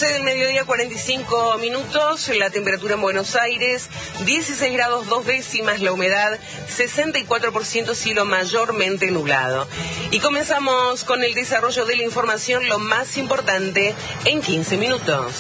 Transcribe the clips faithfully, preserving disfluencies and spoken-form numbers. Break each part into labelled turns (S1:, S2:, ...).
S1: doce del mediodía, cuarenta y cinco minutos, la temperatura en Buenos Aires, dieciséis grados dos décimas, la humedad sesenta y cuatro por ciento, cielo mayormente nublado. Y comenzamos con el desarrollo de la información, lo más importante en quince minutos.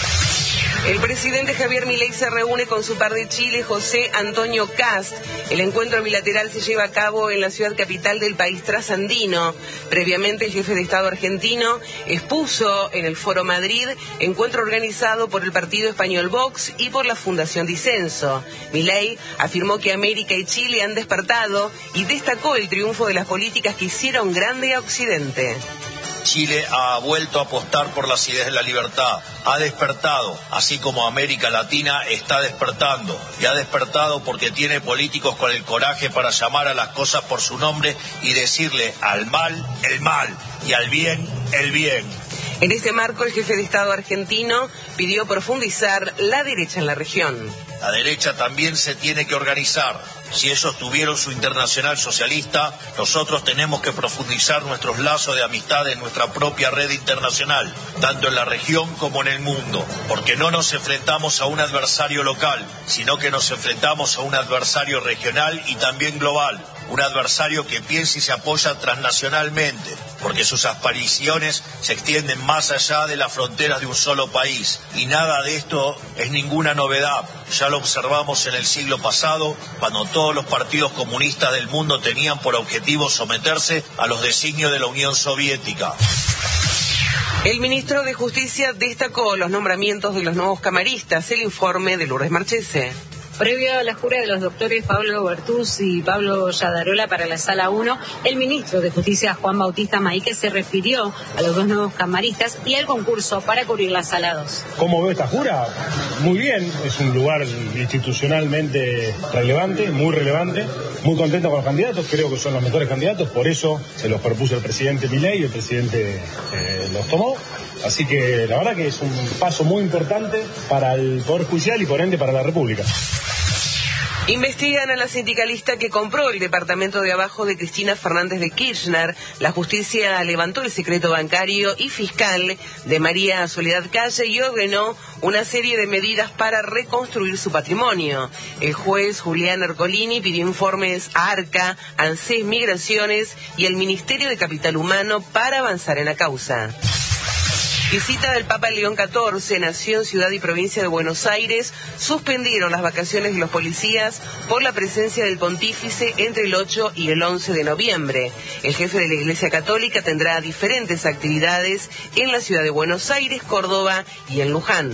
S1: El presidente Javier Milei se reúne con su par de Chile, José Antonio Kast. El encuentro bilateral se lleva a cabo en la ciudad capital del país trasandino. Previamente, el jefe de Estado argentino expuso en el Foro Madrid, encuentro organizado por el partido español Vox y por la Fundación Disenso. Milei afirmó que América y Chile han despertado y destacó el triunfo de las políticas que hicieron grande a Occidente.
S2: Chile ha vuelto a apostar por las ideas de la libertad, ha despertado, así como América Latina está despertando, y ha despertado porque tiene políticos con el coraje para llamar a las cosas por su nombre y decirle al mal, el mal, y al bien, el bien.
S1: En este marco, el jefe de Estado argentino pidió profundizar la derecha en la región.
S2: La derecha también se tiene que organizar. Si ellos tuvieron su internacional socialista, nosotros tenemos que profundizar nuestros lazos de amistad en nuestra propia red internacional, tanto en la región como en el mundo, porque no nos enfrentamos a un adversario local, sino que nos enfrentamos a un adversario regional y también global, un adversario que piensa y se apoya transnacionalmente, porque sus aspiraciones se extienden más allá de las fronteras de un solo país, y nada de esto es ninguna novedad. Ya lo observamos en el siglo pasado, cuando todos los partidos comunistas del mundo tenían por objetivo someterse a los designios de la Unión Soviética.
S1: El ministro de Justicia destacó los nombramientos de los nuevos camaristas. El informe de Lourdes Marchese.
S3: Previo a la jura de los doctores Pablo Bertuzzi y Pablo Yadarola para la Sala uno, el ministro de Justicia Juan Bautista Maíquez se refirió a los dos nuevos camaristas y al concurso para cubrir la Sala dos.
S4: ¿Cómo veo esta jura? Muy bien, es un lugar institucionalmente relevante, muy relevante, muy contento con los candidatos, creo que son los mejores candidatos, por eso se los propuso el presidente Milei y el presidente eh, los tomó. Así que la verdad que es un paso muy importante para el Poder Judicial y por ende para la República.
S1: Investigan a la sindicalista que compró el departamento de abajo de Cristina Fernández de Kirchner. La justicia levantó el secreto bancario y fiscal de María Soledad Calle y ordenó una serie de medidas para reconstruir su patrimonio. El juez Julián Ercolini pidió informes a ARCA, ANSES Migraciones y el Ministerio de Capital Humano para avanzar en la causa. Visita del Papa León catorce, Nación, Ciudad y Provincia de Buenos Aires suspendieron las vacaciones de los policías por la presencia del pontífice entre el ocho y el once de noviembre. El jefe de la Iglesia Católica tendrá diferentes actividades en la ciudad de Buenos Aires, Córdoba y en Luján.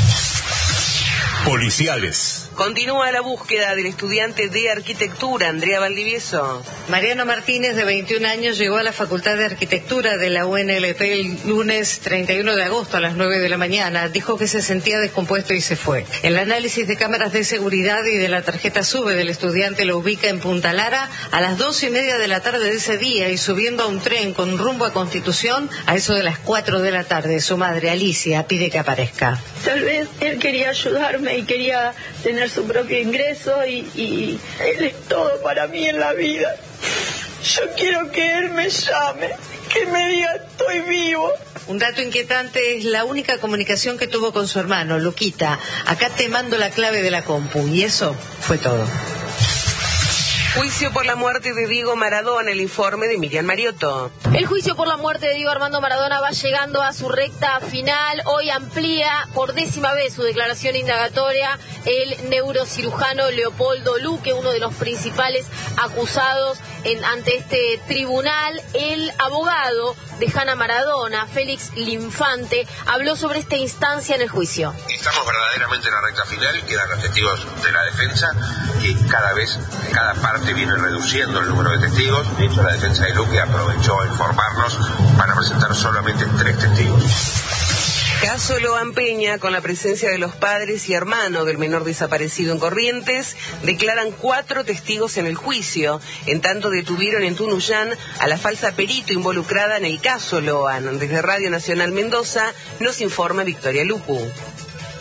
S5: Policiales.
S1: Continúa la búsqueda del estudiante de arquitectura, Andrea Valdivieso.
S6: Mariano Martínez, de veintiún años, llegó a la Facultad de Arquitectura de la U N L P el lunes treinta y uno de agosto a las nueve de la mañana. Dijo que se sentía descompuesto y se fue. El análisis de cámaras de seguridad y de la tarjeta SUBE del estudiante lo ubica en Punta Lara a las doce y media de la tarde de ese día y subiendo a un tren con rumbo a Constitución a eso de las cuatro de la tarde. Su madre, Alicia, pide que aparezca.
S7: Tal vez él quería ayudarme y quería tener su propio ingreso y, y él es todo para mí en la vida. Yo quiero que él me llame, que me diga estoy vivo.
S6: Un dato inquietante es la única comunicación que tuvo con su hermano, Luquita. Acá te mando la clave de la compu y eso fue todo.
S1: Juicio por la muerte de Diego Maradona, el informe de Miriam Mariotto.
S8: El juicio por la muerte de Diego Armando Maradona va llegando a su recta final. Hoy amplía por décima vez su declaración indagatoria el neurocirujano Leopoldo Luque, uno de los principales acusados en, ante este tribunal. El abogado de Hanna Maradona, Félix Linfante, habló sobre esta instancia en el juicio.
S9: Estamos verdaderamente en la recta final, quedan los testigos de la defensa y cada vez, cada parte viene reduciendo el número de testigos. De hecho, la defensa de Luque aprovechó a informarnos para presentar solamente tres testigos.
S1: Caso Loan Peña, con la presencia de los padres y hermanos del menor desaparecido en Corrientes, declaran cuatro testigos en el juicio. En tanto, detuvieron en Tunuyán a la falsa perito involucrada en el caso Loan. Desde Radio Nacional Mendoza nos informa Victoria Lupu.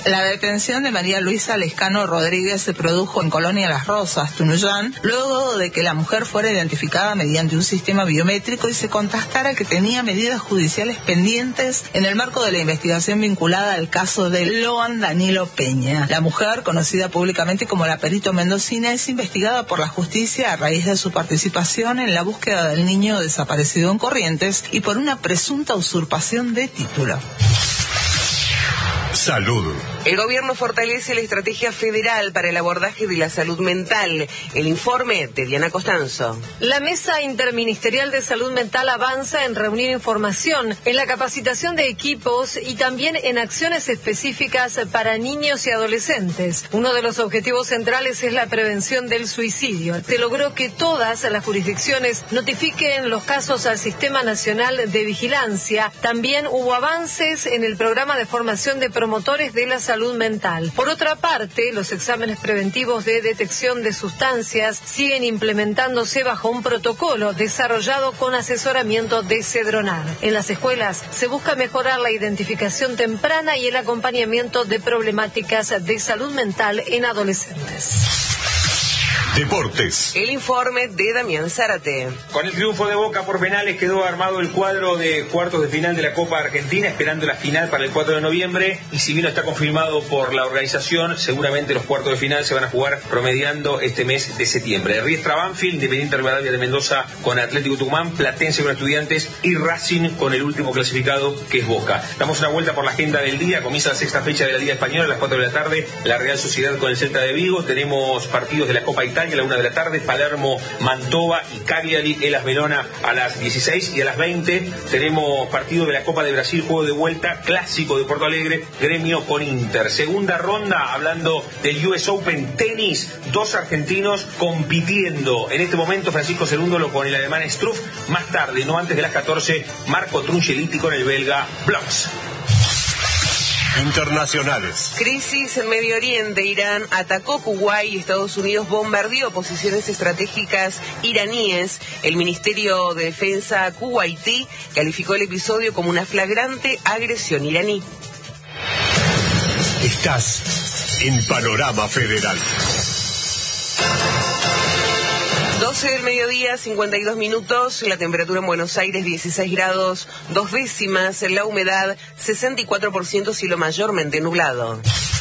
S5: La detención de María Luisa Lescano Rodríguez se produjo en Colonia Las Rosas, Tunuyán, luego de que la mujer fuera identificada mediante un sistema biométrico y se contestara que tenía medidas judiciales pendientes en el marco de la investigación vinculada al caso de Loan Danilo Peña. La mujer, conocida públicamente como la Perito Mendocina, es investigada por la justicia a raíz de su participación en la búsqueda del niño desaparecido en Corrientes y por una presunta usurpación de título.
S10: Salud.
S1: El gobierno fortalece la estrategia federal para el abordaje de la salud mental. El informe de Diana Costanzo.
S6: La Mesa Interministerial de Salud Mental avanza en reunir información, en la capacitación de equipos y también en acciones específicas para niños y adolescentes. Uno de los objetivos centrales es la prevención del suicidio. Se logró que todas las jurisdicciones notifiquen los casos al Sistema Nacional de Vigilancia. También hubo avances en el programa de formación de promotores de la salud mental. Por otra parte, los exámenes preventivos de detección de sustancias siguen implementándose bajo un protocolo desarrollado con asesoramiento de Cedronar. En las escuelas se busca mejorar la identificación temprana y el acompañamiento de problemáticas de salud mental en adolescentes.
S10: Deportes.
S1: El informe de Damián Zárate.
S11: Con el triunfo de Boca por penales quedó armado el cuadro de cuartos de final de la Copa Argentina, esperando la final para el cuatro de noviembre, y si bien no está confirmado por la organización, seguramente los cuartos de final se van a jugar promediando este mes de septiembre. Riestra Banfield, Independiente Rivadavia de Mendoza con Atlético Tucumán, Platense con Estudiantes y Racing con el último clasificado que es Boca. Damos una vuelta por la agenda del día, comienza la sexta fecha de la Liga Española a las cuatro de la tarde, la Real Sociedad con el Celta de Vigo, tenemos partidos de la Copa Italia a la una de la tarde, Palermo, Mantova y Cagliari, Elas Verona a las dieciséis, y a las veinte tenemos partido de la Copa de Brasil, juego de vuelta, clásico de Porto Alegre, Gremio con Inter. Segunda ronda, hablando del U S Open tenis, dos argentinos compitiendo. En este momento Francisco Cerúndolo con el alemán Struff, más tarde, no antes de las catorce, Marco Trungeliti con el belga Blocks.
S10: Internacionales.
S1: Crisis en Medio Oriente. Irán atacó Kuwait y Estados Unidos bombardeó posiciones estratégicas iraníes. El Ministerio de Defensa kuwaití calificó el episodio como una flagrante agresión iraní.
S10: Estás en Panorama Federal.
S1: doce del mediodía, cincuenta y dos minutos, la temperatura en Buenos Aires dieciséis grados, dos décimas, la humedad sesenta y cuatro por ciento, cielo mayormente nublado.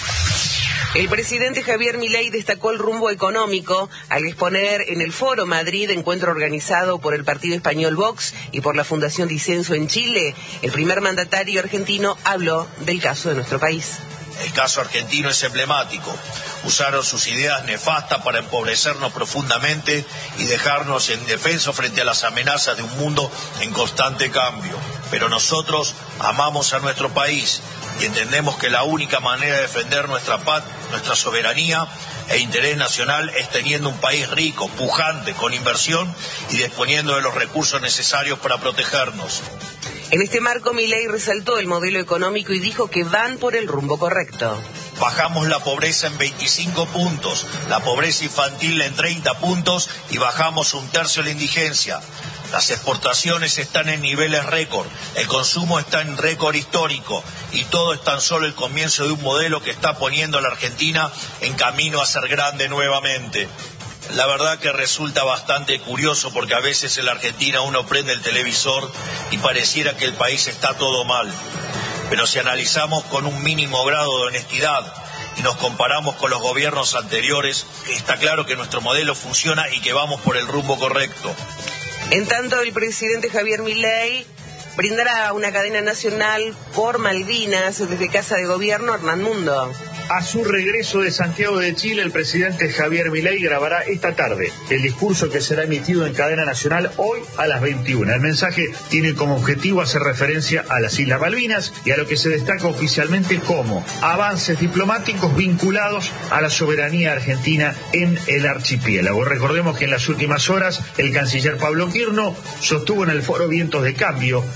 S1: El presidente Javier Milei destacó el rumbo económico al exponer en el Foro Madrid, encuentro organizado por el partido español Vox y por la Fundación Disenso en Chile. El primer mandatario argentino habló del caso de nuestro país.
S2: El caso argentino es emblemático. Usaron sus ideas nefastas para empobrecernos profundamente y dejarnos indefensos frente a las amenazas de un mundo en constante cambio. Pero nosotros amamos a nuestro país y entendemos que la única manera de defender nuestra paz, nuestra soberanía e interés nacional es teniendo un país rico, pujante, con inversión y disponiendo de los recursos necesarios para protegernos.
S1: En este marco, Milei resaltó el modelo económico y dijo que van por el rumbo correcto.
S2: Bajamos la pobreza en veinticinco puntos, la pobreza infantil en treinta puntos y bajamos un tercio la indigencia. Las exportaciones están en niveles récord, el consumo está en récord histórico y todo es tan solo el comienzo de un modelo que está poniendo a la Argentina en camino a ser grande nuevamente. La verdad que resulta bastante curioso porque a veces en la Argentina uno prende el televisor y pareciera que el país está todo mal. Pero si analizamos con un mínimo grado de honestidad y nos comparamos con los gobiernos anteriores, está claro que nuestro modelo funciona y que vamos por el rumbo correcto.
S1: En tanto, el presidente Javier Milei brindará una cadena nacional por Malvinas desde Casa de Gobierno. Hernán Mundo.
S12: A su regreso de Santiago de Chile, el presidente Javier Milei grabará esta tarde el discurso que será emitido en cadena nacional hoy a las veintiuna. El mensaje tiene como objetivo hacer referencia a las Islas Malvinas y a lo que se destaca oficialmente como avances diplomáticos vinculados a la soberanía argentina en el archipiélago. Recordemos que en las últimas horas el canciller Pablo Quirno sostuvo en el foro Vientos de Cambio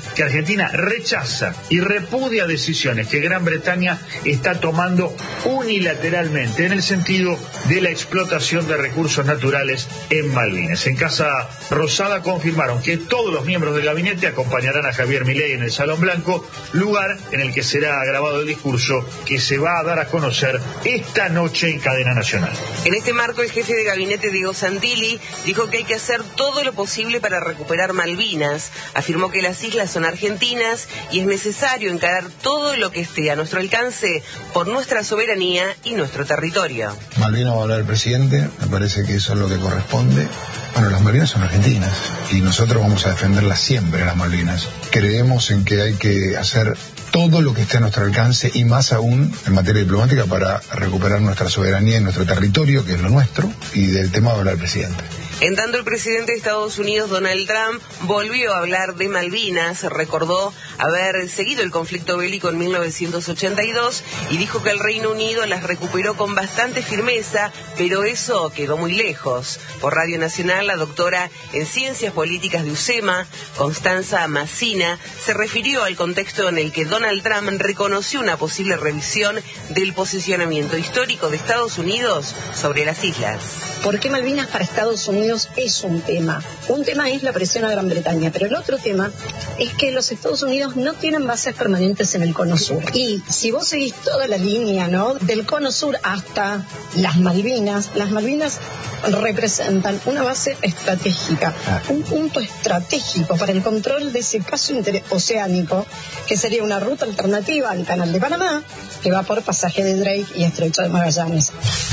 S12: que Argentina rechaza y repudia decisiones que Gran Bretaña está tomando unilateralmente en el sentido de la explotación de recursos naturales en Malvinas. En Casa Rosada confirmaron que todos los miembros del gabinete acompañarán a Javier Milei en el Salón Blanco, lugar en el que será grabado el discurso que se va a dar a conocer esta noche en cadena nacional.
S1: En este marco, el jefe de gabinete, Diego Santilli, dijo que hay que hacer todo lo posible para recuperar Malvinas. Afirmó que las islas son argentinas y es necesario encarar todo lo que esté a nuestro alcance por nuestra soberanía y nuestro territorio.
S13: Malvinas va a hablar el presidente, me parece que eso es lo que corresponde. Bueno, las Malvinas son argentinas y nosotros vamos a defenderlas siempre, las Malvinas. Creemos en que hay que hacer todo lo que esté a nuestro alcance y más aún en materia diplomática para recuperar nuestra soberanía y nuestro territorio, que es lo nuestro, y del tema va a hablar el presidente.
S1: En tanto, el presidente de Estados Unidos, Donald Trump, volvió a hablar de Malvinas, recordó haber seguido el conflicto bélico en mil novecientos ochenta y dos y dijo que el Reino Unido las recuperó con bastante firmeza, pero eso quedó muy lejos. Por Radio Nacional, la doctora en Ciencias Políticas de U C E M A, Constanza Massina, se refirió al contexto en el que Donald Trump reconoció una posible revisión del posicionamiento histórico de Estados Unidos sobre las islas.
S14: ¿Por qué Malvinas para Estados Unidos es un tema? Un tema es la presión a Gran Bretaña, pero el otro tema es que los Estados Unidos no tienen bases permanentes en el Cono Sur. Y si vos seguís toda la línea, ¿no?, del Cono Sur hasta las Malvinas, las Malvinas representan una base estratégica, un punto estratégico para el control de ese paso interoceánico, que sería una ruta alternativa al Canal de Panamá, que va por pasaje de Drake y Estrecho de Magallanes.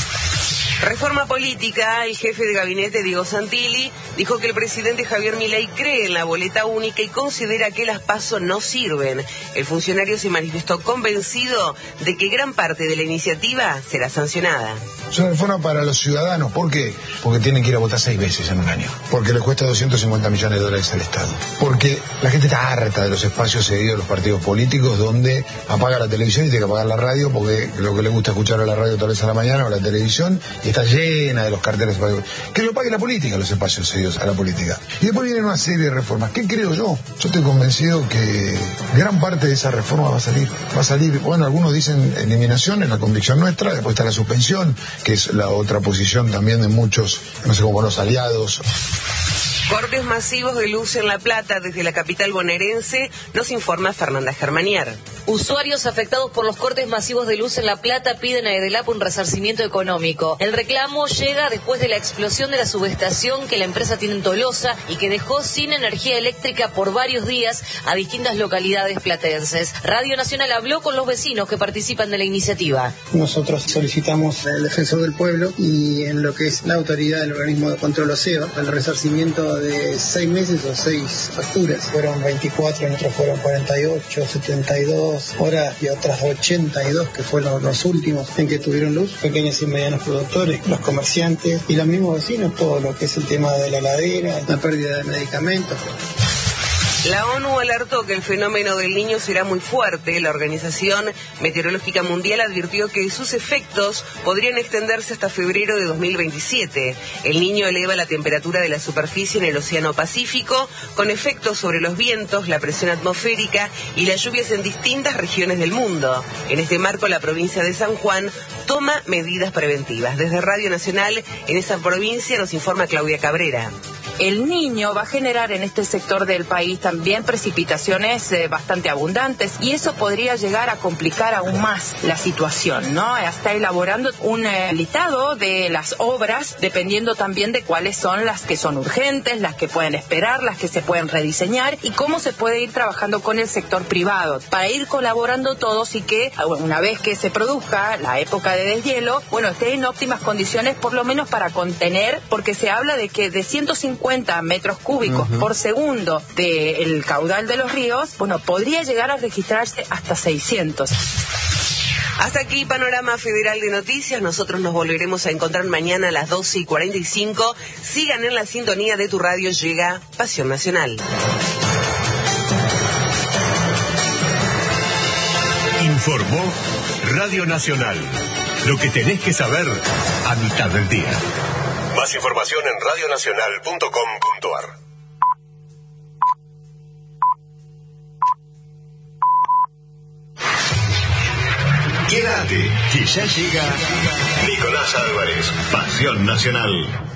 S1: Reforma política, el jefe de gabinete, Diego Santilli, dijo que el presidente Javier Milei cree en la boleta única y considera que las PASO no sirven. El funcionario se manifestó convencido de que gran parte de la iniciativa será sancionada.
S13: Es una reforma para los ciudadanos. ¿Por qué? Porque tienen que ir a votar seis veces en un año. Porque les cuesta doscientos cincuenta millones de dólares al Estado. Porque la gente está harta de los espacios cedidos de los partidos políticos donde apaga la televisión y tiene que apagar la radio porque lo que le gusta escuchar a la radio tal vez a la mañana o la televisión, y está llena de los carteles. Que lo pague la política, los espacios cedidos a la política. Y después vienen una serie de reformas. ¿Qué creo yo? Yo estoy convencido que gran parte de esa reforma va a salir. Va a salir, bueno, algunos dicen eliminación, es la convicción nuestra, después está la suspensión, que es la otra posición también de muchos, no sé cómo, los aliados.
S1: Cortes masivos de luz en La Plata desde la capital bonaerense, nos informa Fernanda Germaniar.
S15: Usuarios afectados por los cortes masivos de luz en La Plata piden a Edelap un resarcimiento económico. El reclamo llega después de la explosión de la subestación que la empresa tiene en Tolosa y que dejó sin energía eléctrica por varios días a distintas localidades platenses. Radio Nacional habló con los vecinos que participan de la iniciativa.
S16: Nosotros solicitamos al defensor del pueblo y en lo que es la autoridad del organismo de control OSEBA el resarcimiento de seis meses o seis facturas. Fueron veinticuatro, otros fueron cuarenta y ocho, setenta y dos horas y otras ochenta y dos que fueron los últimos en que tuvieron luz. Pequeños y medianos productores, los comerciantes y los mismos vecinos, todo lo que es el tema de la heladera, la pérdida de medicamentos.
S1: La ONU alertó que el fenómeno del Niño será muy fuerte. La Organización Meteorológica Mundial advirtió que sus efectos podrían extenderse hasta febrero de dos mil veintisiete. El Niño eleva la temperatura de la superficie en el Océano Pacífico, con efectos sobre los vientos, la presión atmosférica y las lluvias en distintas regiones del mundo. En este marco, la provincia de San Juan toma medidas preventivas. Desde Radio Nacional, en esa provincia, nos informa Claudia Cabrera.
S17: El Niño va a generar en este sector del país también precipitaciones eh, bastante abundantes y eso podría llegar a complicar aún más la situación, ¿no? Está elaborando un eh, listado de las obras dependiendo también de cuáles son las que son urgentes, las que pueden esperar, las que se pueden rediseñar y cómo se puede ir trabajando con el sector privado para ir colaborando todos y que una vez que se produzca la época de deshielo, bueno, esté en óptimas condiciones por lo menos para contener, porque se habla de que de ciento cincuenta metros cúbicos uh-huh. por segundo del caudal de los ríos, bueno, podría llegar a registrarse hasta seiscientos.
S1: Hasta aquí Panorama Federal de Noticias. Nosotros nos volveremos a encontrar mañana a las doce y cuarenta y cinco. Sigan en la sintonía de tu radio. Llega Pasión Nacional.
S10: Informó Radio Nacional. Lo que tenés que saber a mitad del día. Más información en radio nacional punto com punto a r. Quédate, que ya llega Nicolás Álvarez, Pasión Nacional.